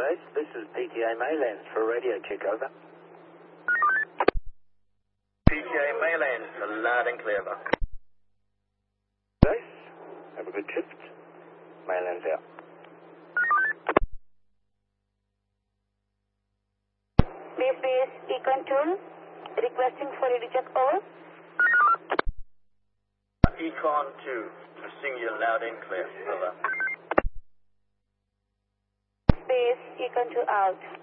Base, this is PTA Maylands for radio check, over. PTA Maylands for loud and clear, over. Base, have a good shift. Maylands out. Base, Econ 2, requesting for radio check, over. Econ 2, to sing you loud and clear, over. Base, Econ 2 out.